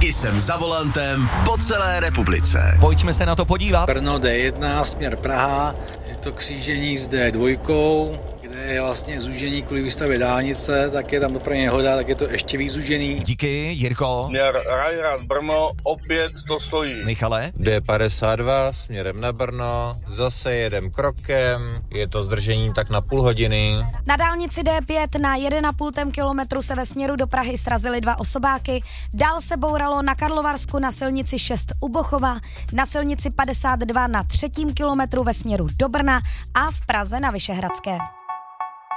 Jsem za volantem po celé republice. Pojďme se na to podívat. Brno D1, směr Praha, je to křížení s D2, kde je vlastně zúžení kvůli výstavbě dálnice, tak je tam dopravní nehoda, tak je to ještě víc zúžený. Díky, Jirko. Směr Rajrad Brno, opět to stojí. Michale. D52 směrem na Brno, zase jedem krokem, je to zdržení tak na půl hodiny. Na dálnici D5 na 1,5 kilometru se ve směru do Prahy srazily 2 osobáky, dál se bouralo na Karlovarsku na silnici 6 u Bochova, na silnici 52 na 3. kilometru ve směru do Brna a v Praze na Vyšehradské.